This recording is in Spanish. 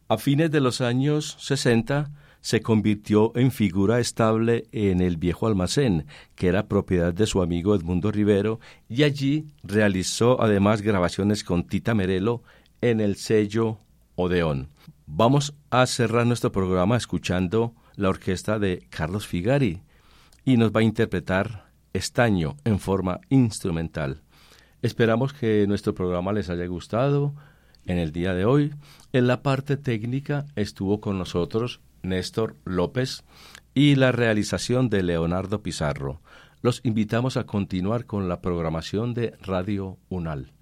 A fines de los años 60 se convirtió en figura estable en el viejo almacén, que era propiedad de su amigo Edmundo Rivero, y allí realizó además grabaciones con Tita Merelo en el sello Odeón. Vamos a cerrar nuestro programa escuchando la orquesta de Carlos Figari y nos va a interpretar Estaño en forma instrumental. Esperamos que nuestro programa les haya gustado en el día de hoy. En la parte técnica estuvo con nosotros Néstor López y la realización de Leonardo Pizarro. Los invitamos a continuar con la programación de Radio UNAL.